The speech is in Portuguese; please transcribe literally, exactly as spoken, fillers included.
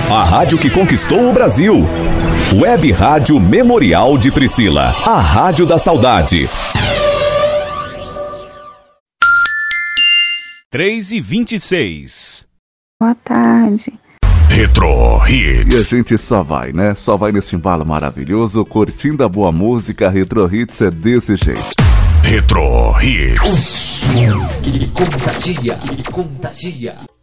A rádio que conquistou o Brasil. Web Rádio Memorial de Priscila. A rádio da saudade. três e vinte e seis. Boa tarde. Retro Hits. E a gente só vai, né? Só vai nesse embalo maravilhoso, curtindo a boa música. Retro Hits é desse jeito. Retro Hits. O som que contagia, que contagia.